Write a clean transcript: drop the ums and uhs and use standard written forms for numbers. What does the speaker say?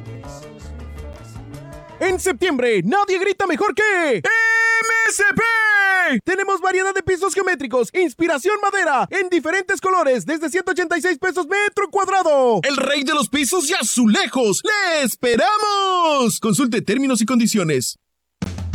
En septiembre, nadie grita mejor que MSP. Tenemos variedad de pisos geométricos, inspiración madera, en diferentes colores, desde 186 pesos metro cuadrado. El rey de los pisos y azulejos. ¡Le esperamos! Consulte términos y condiciones.